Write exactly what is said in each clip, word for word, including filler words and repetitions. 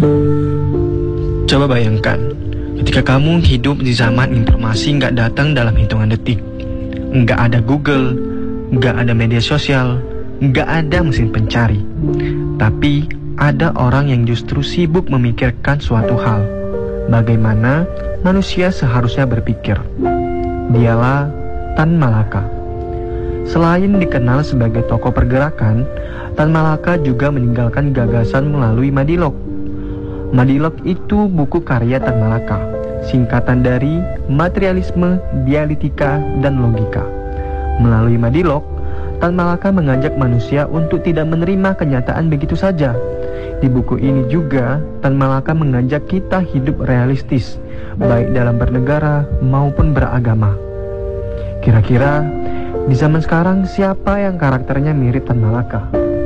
Coba bayangkan, ketika kamu hidup di zaman informasi nggak datang dalam hitungan detik. Nggak ada Google, nggak ada media sosial, nggak ada mesin pencari. Tapi ada orang yang justru sibuk memikirkan suatu hal. Bagaimana manusia seharusnya berpikir. Dialah Tan Malaka. Selain dikenal sebagai tokoh pergerakan, Tan Malaka juga meninggalkan gagasan melalui Madilog. Madilog itu buku karya Tan Malaka, singkatan dari materialisme, dialektika, dan logika. Melalui Madilog, Tan Malaka mengajak manusia untuk tidak menerima kenyataan begitu saja. Di buku ini juga, Tan Malaka mengajak kita hidup realistis, baik dalam bernegara maupun beragama. Kira-kira, di zaman sekarang siapa yang karakternya mirip Tan Malaka?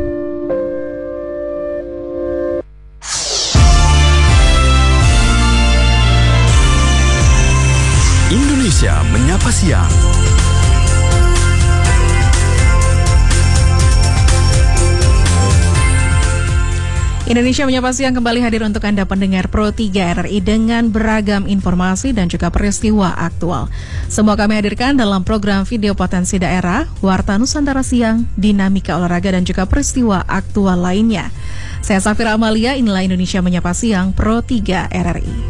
Indonesia Menyapa Siang. Indonesia Menyapa Siang kembali hadir untuk Anda pendengar Pro tiga R R I dengan beragam informasi dan juga peristiwa aktual. Semua kami hadirkan dalam program video potensi daerah, Warta Nusantara Siang, dinamika olahraga dan juga peristiwa aktual lainnya. Saya Safira Amalia, inilah Indonesia Menyapa Siang Pro tiga R R I.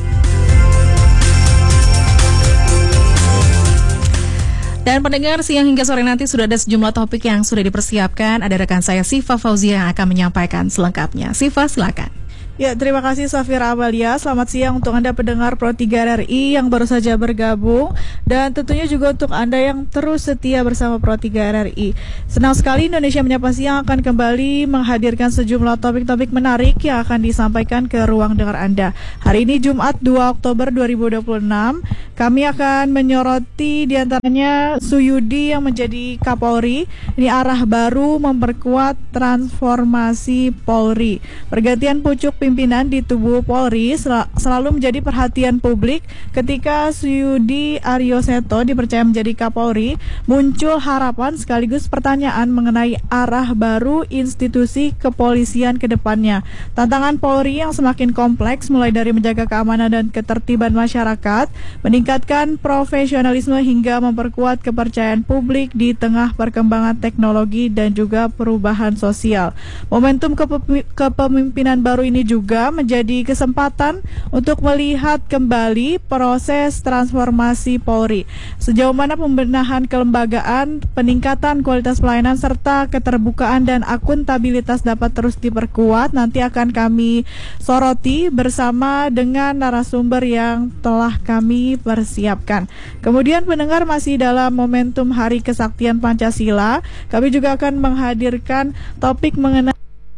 Dan pendengar, siang hingga sore nanti sudah ada sejumlah topik yang sudah dipersiapkan. Ada rekan saya Siva Fauzia yang akan menyampaikan selengkapnya. Siva, silakan. Ya, terima kasih Safira Amalia. Selamat siang untuk Anda pendengar Pro tiga R R I yang baru saja bergabung, dan tentunya juga untuk Anda yang terus setia bersama Pro tiga R R I. Senang sekali Indonesia Menyapa Siang akan kembali menghadirkan sejumlah topik-topik menarik yang akan disampaikan ke ruang dengar Anda. Hari ini Jumat dua Oktober dua ribu dua puluh enam, kami akan menyoroti diantaranya Suyudi yang menjadi Kapolri. Ini arah baru memperkuat transformasi Polri. Pergantian pucuk pimpinan di tubuh Polri sel- selalu menjadi perhatian publik. Ketika Suyudi Aryo Seto dipercaya menjadi Kapolri, muncul harapan sekaligus pertanyaan mengenai arah baru institusi kepolisian ke depannya. Tantangan Polri yang semakin kompleks, mulai dari menjaga keamanan dan ketertiban masyarakat, meningkatkan profesionalisme hingga memperkuat kepercayaan publik di tengah perkembangan teknologi dan juga perubahan sosial. Momentum kepe- kepemimpinan baru ini juga menjadi kesempatan untuk melihat kembali proses transformasi Polri. Sejauh mana pembenahan kelembagaan, peningkatan kualitas pelayanan, serta keterbukaan dan akuntabilitas dapat terus diperkuat, nanti akan kami soroti bersama dengan narasumber yang telah kami persiapkan. Kemudian pendengar, masih dalam momentum Hari Kesaktian Pancasila, kami juga akan menghadirkan topik mengenai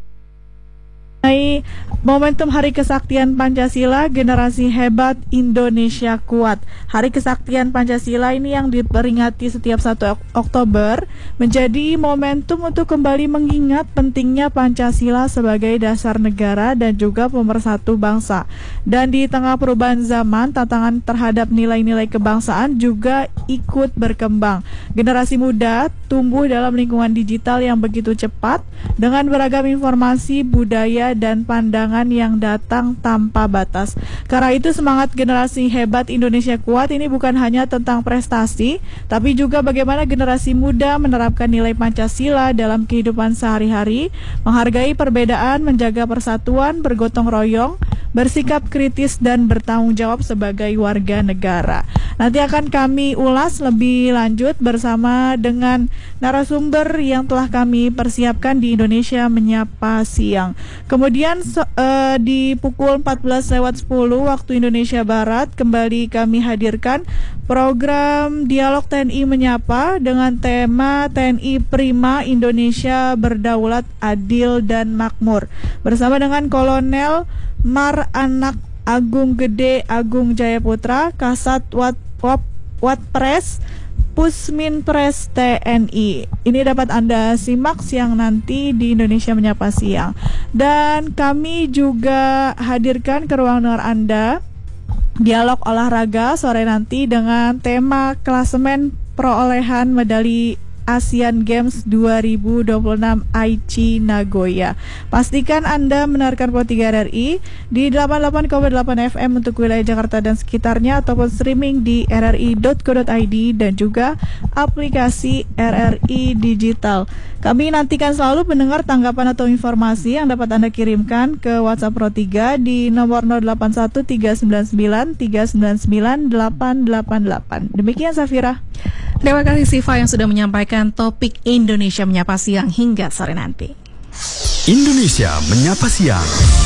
momentum Hari Kesaktian Pancasila, generasi hebat Indonesia kuat. Hari Kesaktian Pancasila ini yang diperingati setiap satu Oktober menjadi momentum untuk kembali mengingat pentingnya Pancasila sebagai dasar negara dan juga pemersatu bangsa. Dan di tengah perubahan zaman, tantangan terhadap nilai-nilai kebangsaan juga ikut berkembang. Generasi muda tumbuh dalam lingkungan digital yang begitu cepat dengan beragam informasi, budaya, dan pandangan yang datang tanpa batas. Karena itu, semangat generasi hebat Indonesia kuat ini bukan hanya tentang prestasi, tapi juga bagaimana generasi muda menerapkan nilai Pancasila dalam kehidupan sehari-hari, menghargai perbedaan, menjaga persatuan, bergotong royong, bersikap kritis, dan bertanggung jawab sebagai warga negara. Nanti akan kami ulas lebih lanjut bersama dengan narasumber yang telah kami persiapkan di Indonesia Menyapa Siang. Kemudian so, uh, di pukul empat belas lewat sepuluh waktu Indonesia Barat kembali kami hadirkan program Dialog T N I Menyapa dengan tema T N I Prima, Indonesia Berdaulat, Adil, dan Makmur, bersama dengan Kolonel Mar Anak Agung Gede Agung Jayaputra, Kasat Wat Wap Watpres Pusminpres T N I. Ini dapat Anda simak siang nanti di Indonesia Menyapa Siang. Dan kami juga hadirkan ke ruang dengar Anda dialog olahraga sore nanti dengan tema klasemen perolehan medali Asian Games dua ribu dua puluh enam Aichi Nagoya. Pastikan Anda mendengarkan Pro tiga R R I di delapan puluh delapan koma delapan F M untuk wilayah Jakarta dan sekitarnya, ataupun streaming di r r i dot co dot i d dan juga aplikasi R R I Digital. Kami nantikan selalu mendengar tanggapan atau informasi yang dapat Anda kirimkan ke WhatsApp Pro tiga di nomor nol delapan satu tiga sembilan sembilan tiga sembilan sembilan delapan delapan delapan. Demikian Safira. Terima kasih Siva yang sudah menyampaikan topik Indonesia Menyapa Siang hingga sore nanti. Indonesia Menyapa Siang.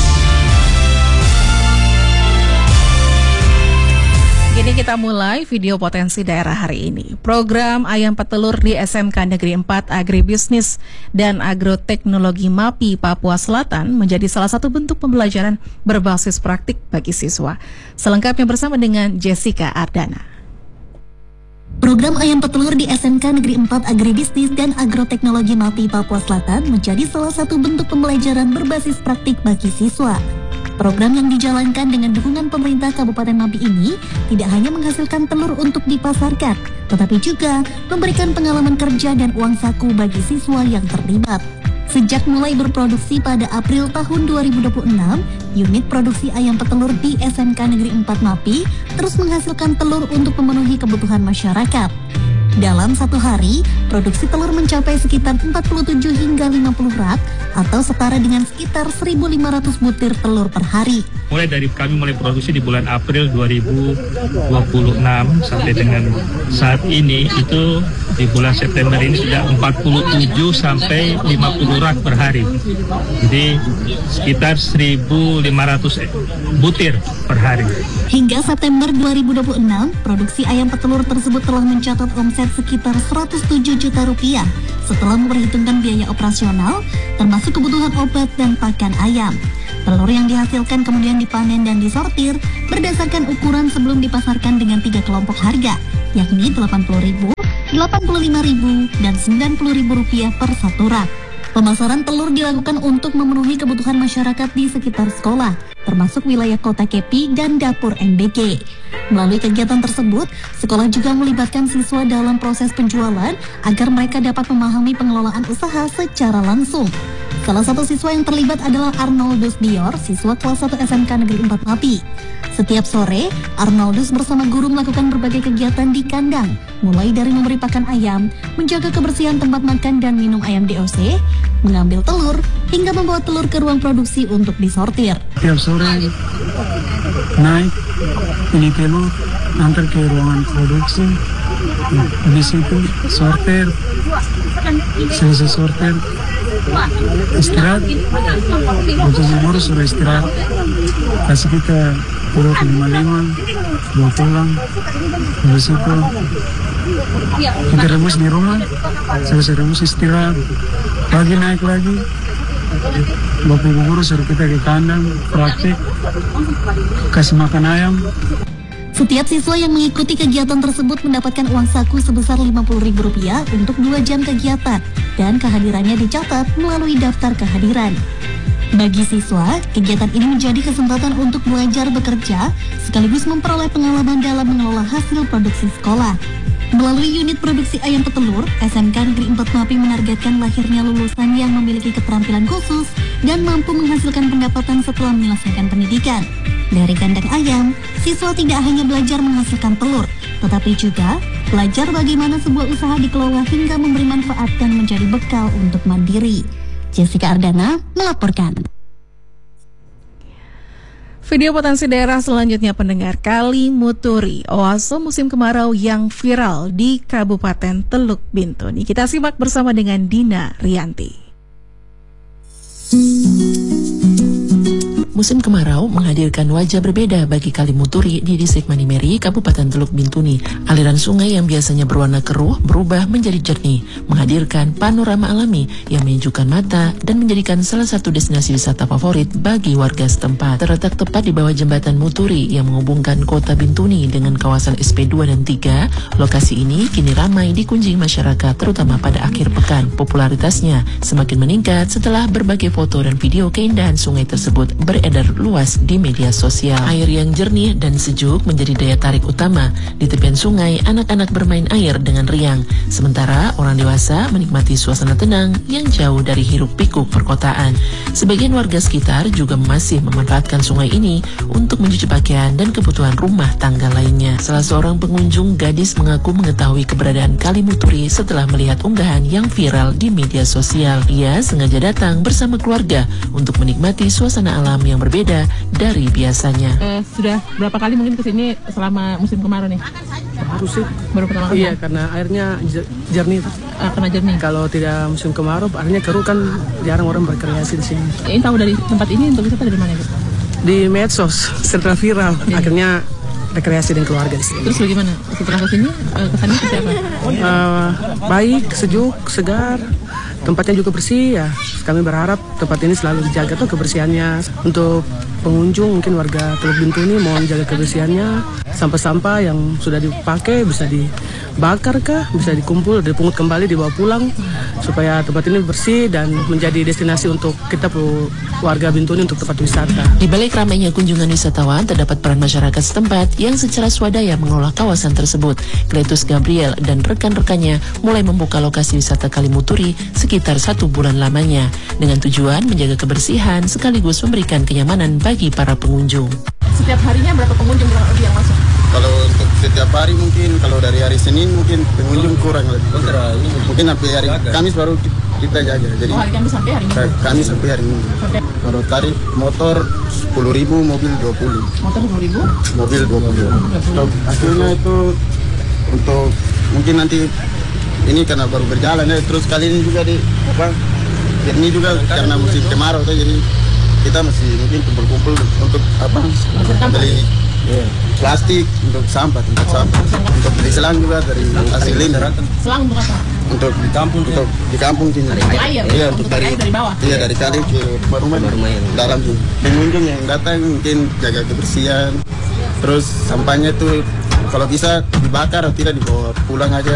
Kini kita mulai video potensi daerah hari ini. Program Ayam Petelur di S M K Negeri empat Agribisnis dan Agroteknologi MAPI Papua Selatan menjadi salah satu bentuk pembelajaran berbasis praktik bagi siswa. Selengkapnya bersama dengan Jessica Ardana. Program Ayam Petelur di S M K Negeri empat Agribisnis dan Agroteknologi MAPI Papua Selatan menjadi salah satu bentuk pembelajaran berbasis praktik bagi siswa. Program yang dijalankan dengan dukungan pemerintah Kabupaten MAPI ini tidak hanya menghasilkan telur untuk dipasarkan, tetapi juga memberikan pengalaman kerja dan uang saku bagi siswa yang terlibat. Sejak mulai berproduksi pada April tahun dua ribu dua puluh enam, unit produksi ayam petelur di S M K Negeri empat MAPI terus menghasilkan telur untuk memenuhi kebutuhan masyarakat. Dalam satu hari, produksi telur mencapai sekitar empat puluh tujuh hingga lima puluh rak atau setara dengan sekitar seribu lima ratus butir telur per hari. Mulai dari kami mulai produksi di bulan April dua ribu dua puluh enam sampai dengan saat ini, itu di bulan September ini sudah empat puluh tujuh sampai lima puluh rak per hari. Jadi sekitar seribu lima ratus butir per hari. Hingga September dua ribu dua puluh enam, produksi ayam petelur tersebut telah mencatat omset sekitar seratus tujuh juta rupiah setelah memperhitungkan biaya operasional, termasuk kebutuhan obat dan pakan ayam. Telur yang dihasilkan kemudian dipanen dan disortir berdasarkan ukuran sebelum dipasarkan dengan tiga kelompok harga, yakni delapan puluh ribu, delapan puluh lima ribu, dan sembilan puluh ribu rupiah per satu rak. Pemasaran telur dilakukan untuk memenuhi kebutuhan masyarakat di sekitar sekolah, termasuk wilayah Kota Kepi dan dapur M B G. Melalui kegiatan tersebut, sekolah juga melibatkan siswa dalam proses penjualan agar mereka dapat memahami pengelolaan usaha secara langsung. Salah satu siswa yang terlibat adalah Arnoldus Dior, siswa kelas satu S M K Negeri empat MAPI. Setiap sore, Arnoldus bersama guru melakukan berbagai kegiatan di kandang, mulai dari memberi pakan ayam, menjaga kebersihan tempat makan dan minum ayam D O C, mengambil telur, hingga membawa telur ke ruang produksi untuk disortir. Tiap sore naik ini telur, antar ke ruangan produksi, habis itu sortir, selesai sortir, istirahat, untuk mengurus sudah istirahat, kasih kita pukul lima lima, bawa pulang, habis itu kita rebus di rumah, selesai rebus istirahat, pagi naik lagi, bapak ibu guru suruh kita ke kandang, praktik, kasih makan ayam. Setiap siswa yang mengikuti kegiatan tersebut mendapatkan uang saku sebesar lima puluh ribu rupiah untuk dua jam kegiatan, dan kehadirannya dicatat melalui daftar kehadiran. Bagi siswa, kegiatan ini menjadi kesempatan untuk belajar bekerja sekaligus memperoleh pengalaman dalam mengelola hasil produksi sekolah. Melalui unit produksi ayam petelur, S M K Negeri empat MAPI menargetkan lahirnya lulusan yang memiliki keterampilan khusus dan mampu menghasilkan pendapatan setelah menyelesaikan pendidikan. Dari kandang ayam, siswa tidak hanya belajar menghasilkan telur, tetapi juga belajar bagaimana sebuah usaha dikelola hingga memberi manfaat dan menjadi bekal untuk mandiri. Jessica Ardana melaporkan. Video potensi daerah selanjutnya pendengar, Kali Muturi, oase musim kemarau yang viral di Kabupaten Teluk Bintuni. Kita simak bersama dengan Dina Rianti. Musim kemarau menghadirkan wajah berbeda bagi Kali Muturi di Distrik Manimeri, Kabupaten Teluk Bintuni. Aliran sungai yang biasanya berwarna keruh berubah menjadi jernih, menghadirkan panorama alami yang menyejukkan mata dan menjadikan salah satu destinasi wisata favorit bagi warga setempat. Terletak tepat di bawah jembatan Muturi yang menghubungkan kota Bintuni dengan kawasan S P dua dan tiga, lokasi ini kini ramai dikunjungi masyarakat, terutama pada akhir pekan. Popularitasnya semakin meningkat setelah berbagai foto dan video keindahan sungai tersebut beredar beredar luas di media sosial. Air yang jernih dan sejuk menjadi daya tarik utama. Di tepian sungai, anak-anak bermain air dengan riang, sementara orang dewasa menikmati suasana tenang yang jauh dari hiruk-pikuk perkotaan. Sebagian warga sekitar juga masih memanfaatkan sungai ini untuk mencuci pakaian dan kebutuhan rumah tangga lainnya. Salah seorang pengunjung gadis mengaku mengetahui keberadaan Kali Muturi setelah melihat unggahan yang viral di media sosial. Ia sengaja datang bersama keluarga untuk menikmati suasana alam yang berbeda dari biasanya. Uh, sudah berapa kali mungkin kesini selama musim kemarau nih? Baru sih. Baru pertama kali? Iya, karena airnya jernih. Uh, karena jernih? Kalau tidak musim kemarau, airnya keruh kan jarang orang berkreasi di sini. Ini tahu dari tempat ini untuk wisata dari mana gitu? Di medsos, setelah viral, jadi akhirnya rekreasi dengan keluarga di sini. Terus bagaimana? Setelah kesini, uh, kesannya seperti apa? Uh, baik, sejuk, segar. Tempatnya juga bersih ya. Kami berharap tempat ini selalu dijaga tuh kebersihannya. Untuk pengunjung mungkin warga Teluk Bintuni mau menjaga kebersihannya. Sampah-sampah yang sudah dipakai bisa dibakar kah, bisa dikumpul, dipungut kembali, dibawa pulang supaya tempat ini bersih dan menjadi destinasi untuk kita warga Bintuni untuk tempat wisata. Di balik ramainya kunjungan wisatawan terdapat peran masyarakat setempat yang secara swadaya mengelola kawasan tersebut. Kletus Gabriel dan rekan-rekannya mulai membuka lokasi wisata Kali Muturi sekitar satu bulan lamanya dengan tujuan menjaga kebersihan sekaligus memberikan kenyamanan bagi para pengunjung. Setiap harinya berapa pengunjung yang masuk? Kalau untuk setiap hari mungkin, kalau dari hari Senin mungkin pengunjung kurang lebih. Mungkin sampai hari Kamis baru kita jaga. Jadi oh, hari Kamis sampai hari Minggu? Kamis sampai hari Minggu. Okay. Kalau tarif motor sepuluh ribu, mobil dua puluh. Motor sepuluh ribu? Mobil dua puluh. Stok hasilnya itu untuk mungkin nanti ini karena baru berjalan ya, terus kali ini juga di apa? Ini juga karena musim kemarau tuh, jadi kita masih mungkin kumpul-kumpul untuk apa? Beli yeah. plastik untuk sampah, tempat sampah. Untuk beli selang juga dari hasil ini. Selang untuk apa? Untuk di kampung, untuk di kampung sini. Air. Iya, untuk dari dari bawah. Iya, dari kali ke rumah yang dalam sini. Pengunjung yang datang mungkin jaga kebersihan. Terus sampahnya tuh kalau bisa dibakar atau tidak dibawa pulang aja.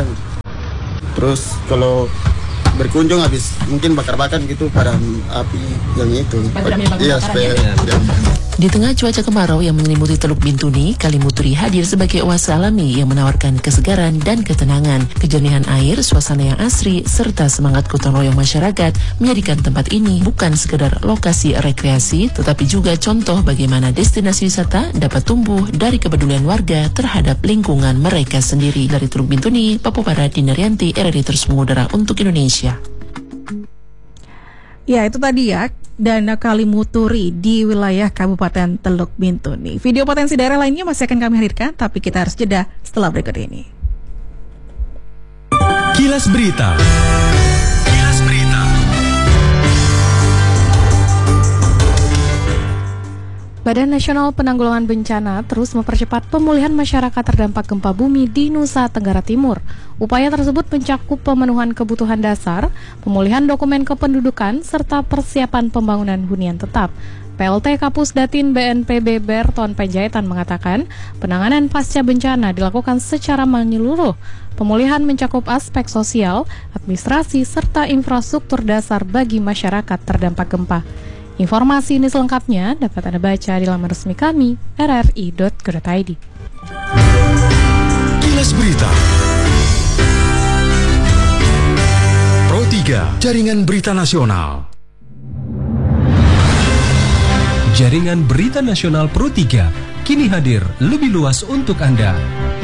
Terus kalau berkunjung habis mungkin bakar-bakar gitu padam api yang itu. Iya, supaya ya. Di tengah cuaca kemarau yang menyelimuti Teluk Bintuni, Kali Muturi hadir sebagai oase alami yang menawarkan kesegaran dan ketenangan. Kejernihan air, suasana yang asri, serta semangat gotong royong masyarakat menjadikan tempat ini bukan sekedar lokasi rekreasi, tetapi juga contoh bagaimana destinasi wisata dapat tumbuh dari kepedulian warga terhadap lingkungan mereka sendiri. Dari Teluk Bintuni, Papua Barat, Dinaryanti, R R I terus mengudara untuk Indonesia. Ya, itu tadi ya, Dana Kali Muturi di wilayah Kabupaten Teluk Bintuni. Video potensi daerah lainnya masih akan kami hadirkan, tapi kita harus jeda setelah berikut ini. Kilas Berita. Kilas Berita. Badan Nasional Penanggulangan Bencana terus mempercepat pemulihan masyarakat terdampak gempa bumi di Nusa Tenggara Timur. Upaya tersebut mencakup pemenuhan kebutuhan dasar, pemulihan dokumen kependudukan, serta persiapan pembangunan hunian tetap. P L T Kapus Datin B N P B Berton Panjaitan mengatakan, penanganan pasca bencana dilakukan secara menyeluruh. Pemulihan mencakup aspek sosial, administrasi, serta infrastruktur dasar bagi masyarakat terdampak gempa. Informasi ini selengkapnya dapat Anda baca di laman resmi kami, r r i dot co dot i d. Kilas Berita. Pro tiga, Jaringan Berita Nasional. Jaringan Berita Nasional Pro tiga kini hadir lebih luas untuk Anda.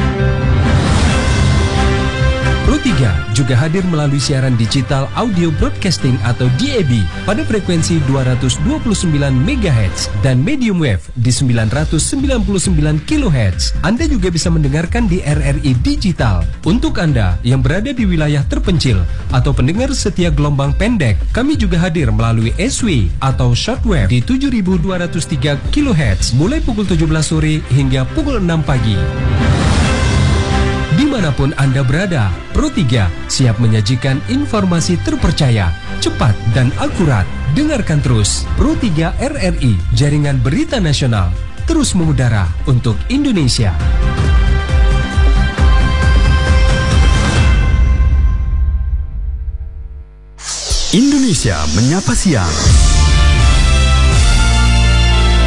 Pro tiga juga hadir melalui siaran digital audio broadcasting atau D A B pada frekuensi dua ratus dua puluh sembilan megahertz dan medium wave di sembilan ratus sembilan puluh sembilan kilohertz. Anda juga bisa mendengarkan di R R I Digital. Untuk Anda yang berada di wilayah terpencil atau pendengar setia gelombang pendek, kami juga hadir melalui S W atau shortwave di tujuh ribu dua ratus tiga kilohertz mulai pukul tujuh belas sore hingga pukul enam pagi. Dimanapun Anda berada, Pro tiga siap menyajikan informasi terpercaya, cepat, dan akurat. Dengarkan terus Pro tiga R R I, Jaringan Berita Nasional, terus mengudara untuk Indonesia. Indonesia Menyapa Siang.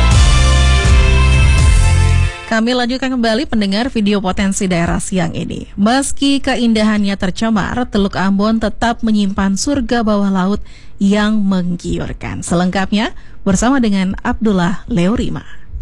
Kami lanjutkan kembali pendengar video potensi daerah siang ini. Meski keindahannya tercemar, Teluk Ambon tetap menyimpan surga bawah laut yang menggiurkan. Selengkapnya bersama dengan Abdullah Leorima.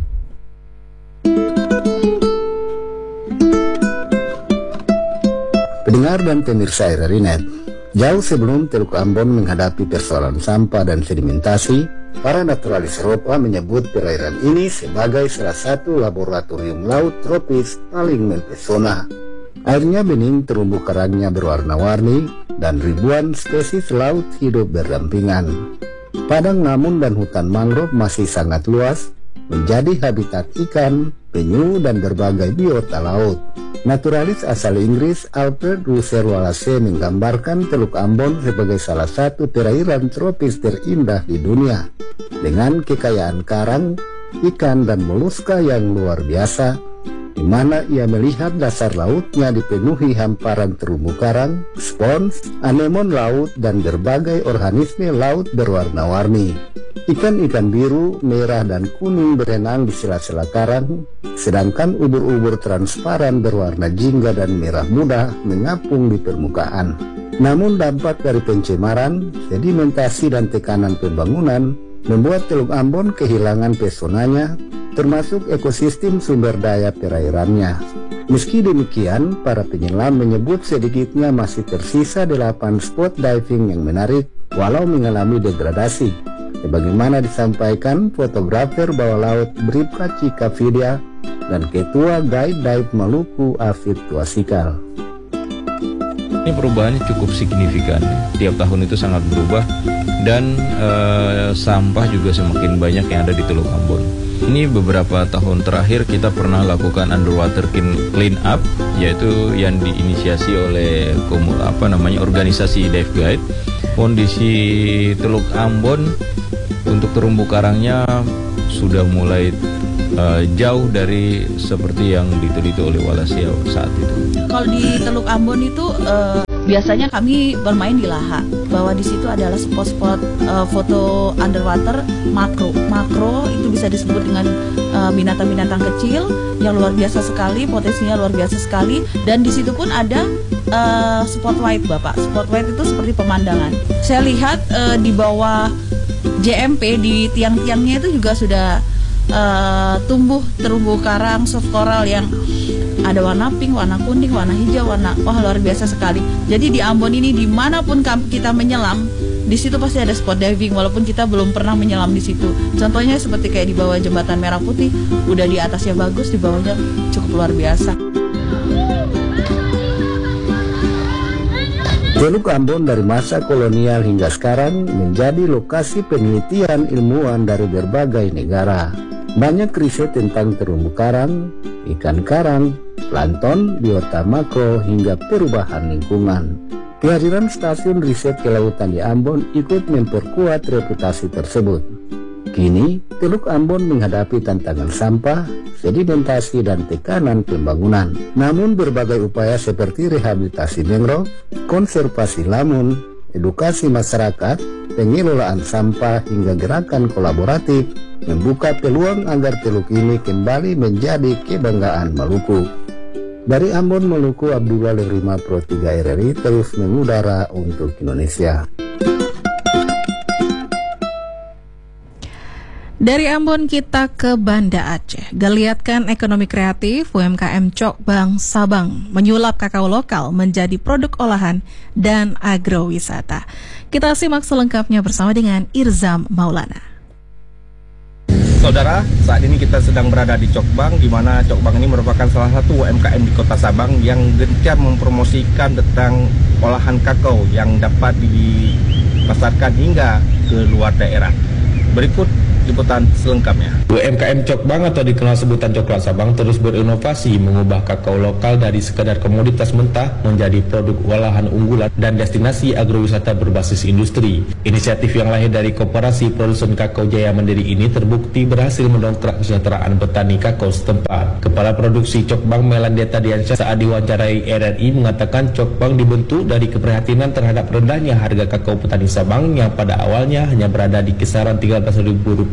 Pendengar dan pemirsa R R I Net, jauh sebelum Teluk Ambon menghadapi persoalan sampah dan sedimentasi, para naturalis Eropa menyebut perairan ini sebagai salah satu laboratorium laut tropis paling mempesona. Airnya bening, terumbu karangnya berwarna-warni, dan ribuan spesies laut hidup berdampingan. Padang namun dan hutan mangrove masih sangat luas, menjadi habitat ikan, penyu, dan berbagai biota laut. Naturalis asal Inggris Alfred Russel Wallace menggambarkan Teluk Ambon sebagai salah satu perairan tropis terindah di dunia, dengan kekayaan karang, ikan, dan moluska yang luar biasa, di mana ia melihat dasar lautnya dipenuhi hamparan terumbu karang, spons, anemon laut, dan berbagai organisme laut berwarna-warni. Ikan-ikan biru, merah, dan kuning berenang di sela-sela karang, sedangkan ubur-ubur transparan berwarna jingga dan merah muda mengapung di permukaan. Namun dampak dari pencemaran, sedimentasi, dan tekanan pembangunan membuat Teluk Ambon kehilangan pesonanya, termasuk ekosistem sumber daya perairannya. Meski demikian, para penyelam menyebut sedikitnya masih tersisa delapan spot diving yang menarik walau mengalami degradasi. Sebagaimana disampaikan fotografer bawah laut Bribka Cika Vidya dan Ketua Guide Dive Maluku Afid Tuasikal. Ini perubahannya cukup signifikan, tiap tahun itu sangat berubah, dan eh, sampah juga semakin banyak yang ada di Teluk Ambon. Ini beberapa tahun terakhir kita pernah lakukan underwater clean up, yaitu yang diinisiasi oleh apa namanya organisasi Dive Guide. Kondisi Teluk Ambon untuk terumbu karangnya sudah mulai uh, jauh dari seperti yang diteliti oleh Wallace saat itu. Kalau di Teluk Ambon itu uh, biasanya kami bermain di Laha, bahwa di situ adalah spot-spot uh, foto underwater makro. Makro itu bisa disebut dengan uh, binatang-binatang kecil yang luar biasa sekali, potensinya luar biasa sekali, dan di situ pun ada uh, spotlight, Bapak. Spotlight itu seperti pemandangan. Saya lihat uh, di bawah J M P di tiang-tiangnya itu juga sudah uh, tumbuh terumbu karang soft coral yang ada warna pink, warna kuning, warna hijau, warna wah luar biasa sekali. Jadi di Ambon ini dimanapun kita menyelam, di situ pasti ada spot diving walaupun kita belum pernah menyelam di situ. Contohnya seperti kayak di bawah jembatan Merah Putih, udah di atasnya bagus, di bawahnya cukup luar biasa. Teluk Ambon dari masa kolonial hingga sekarang menjadi lokasi penelitian ilmuwan dari berbagai negara. Banyak riset tentang terumbu karang, ikan karang, plankton, biota makro, hingga perubahan lingkungan. Kehadiran stasiun riset kelautan di Ambon ikut memperkuat reputasi tersebut. Kini, Teluk Ambon menghadapi tantangan sampah, sedimentasi, dan tekanan pembangunan. Namun berbagai upaya seperti rehabilitasi mangrove, konservasi lamun, edukasi masyarakat, pengelolaan sampah, hingga gerakan kolaboratif membuka peluang agar teluk ini kembali menjadi kebanggaan Maluku. Dari Ambon, Maluku, Abdullah Leorima, Pro tiga R R I terus mengudara untuk Indonesia. Dari Ambon kita ke Banda Aceh. Geliatkan ekonomi kreatif, U M K M Cokbang Sabang menyulap kakao lokal menjadi produk olahan dan agrowisata. Kita simak selengkapnya bersama dengan Irzam Maulana. Saudara, saat ini kita sedang berada di Cokbang, di mana Cokbang ini merupakan salah satu U M K M di Kota Sabang yang gencar mempromosikan tentang olahan kakao yang dapat dipasarkan hingga ke luar daerah. Berikut liputan selengkapnya. U M K M Cokbang atau dikenal sebutan Coklat Sabang terus berinovasi mengubah kakao lokal dari sekadar komoditas mentah menjadi produk olahan unggulan dan destinasi agrowisata berbasis industri. Inisiatif yang lahir dari Koperasi Produsen Kakao Jaya Mandiri ini terbukti berhasil mendongkrak kesejahteraan petani kakao setempat. Kepala Produksi Cokbang Melandeta Diansyah saat diwawancarai R R I mengatakan Cokbang dibentuk dari keprihatinan terhadap rendahnya harga kakao petani Sabang yang pada awalnya hanya berada di kisaran tiga belas ribu rupiah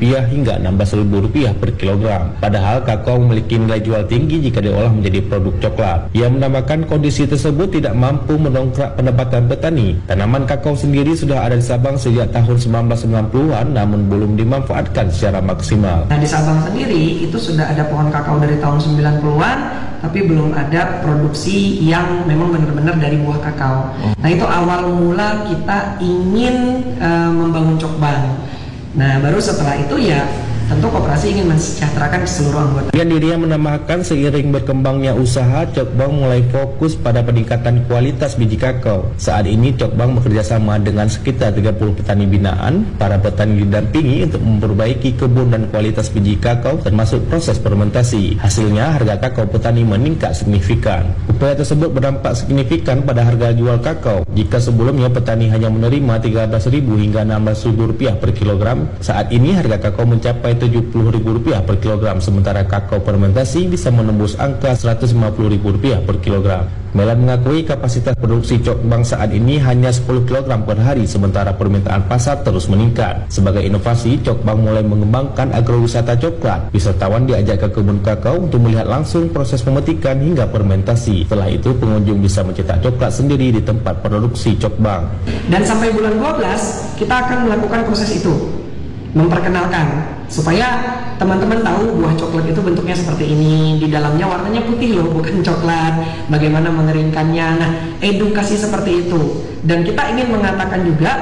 rupiah hingga enam belas ribu rupiah per kilogram. Padahal kakao memiliki nilai jual tinggi jika diolah menjadi produk coklat. Ia menambahkan kondisi tersebut tidak mampu mendongkrak pendapatan petani. Tanaman kakao sendiri sudah ada di Sabang sejak tahun sembilan belas sembilan puluhan namun belum dimanfaatkan secara maksimal. Nah, di Sabang sendiri itu sudah ada pohon kakao dari tahun sembilan puluhan, tapi belum ada produksi yang memang benar-benar dari buah kakao. Nah, itu awal mula kita ingin uh, membangun Cokbang. Nah, baru setelah itu ya tentu koperasi ingin mensejahterakan seluruh anggota. Dan dirinya menambahkan seiring berkembangnya usaha, Cokbang mulai fokus pada peningkatan kualitas biji kakao. Saat ini Cokbang bekerjasama dengan sekitar tiga puluh petani binaan. Para petani didampingi untuk memperbaiki kebun dan kualitas biji kakao termasuk proses fermentasi. Hasilnya harga kakao petani meningkat signifikan. Upaya tersebut berdampak signifikan pada harga jual kakao. Jika sebelumnya petani hanya menerima tiga belas ribu hingga enam belas ribu rupiah per kilogram, saat ini harga kakao mencapai tujuh puluh ribu rupiah per kilogram, sementara kakao fermentasi bisa menembus angka seratus lima puluh ribu rupiah per kilogram. Melan mengakui kapasitas produksi Cokbang saat ini hanya sepuluh kilogram per hari, sementara permintaan pasar terus meningkat. Sebagai inovasi, Cokbang mulai mengembangkan agrowisata coklat. Wisatawan diajak ke kebun kakao untuk melihat langsung proses pemetikan hingga fermentasi. Setelah itu, pengunjung bisa mencetak coklat sendiri di tempat produksi Cokbang. Dan sampai bulan dua belas, kita akan melakukan proses itu, memperkenalkan supaya teman-teman tahu buah coklat itu bentuknya seperti ini, di dalamnya warnanya putih loh, bukan coklat, bagaimana mengeringkannya. Nah, edukasi seperti itu. Dan kita ingin mengatakan juga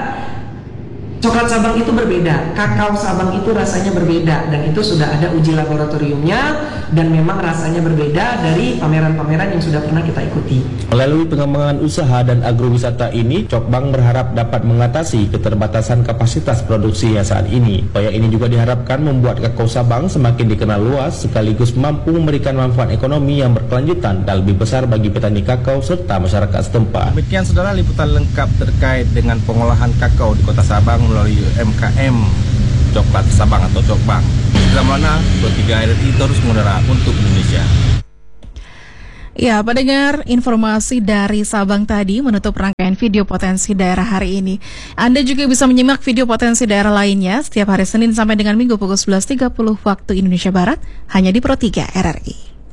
coklat Sabang itu berbeda, kakao Sabang itu rasanya berbeda, dan itu sudah ada uji laboratoriumnya, dan memang rasanya berbeda dari pameran-pameran yang sudah pernah kita ikuti. Melalui pengembangan usaha dan agrowisata ini, Cokbang berharap dapat mengatasi keterbatasan kapasitas produksinya saat ini. Upaya ini juga diharapkan membuat kakao Sabang semakin dikenal luas, sekaligus mampu memberikan manfaat ekonomi yang berkelanjutan dan lebih besar bagi petani kakao serta masyarakat setempat. Demikian saudara liputan lengkap terkait dengan pengolahan kakao di Kota Sabang melalui M K M Coklat Sabang atau Cokbang. Zamana Pro tiga R R I terus mengudara untuk Indonesia. Ya, pendengar, informasi dari Sabang tadi menutup rangkaian video potensi daerah hari ini. Anda juga bisa menyimak video potensi daerah lainnya setiap hari Senin sampai dengan Minggu pukul sebelas tiga puluh waktu Indonesia Barat hanya di Pro tiga R R I.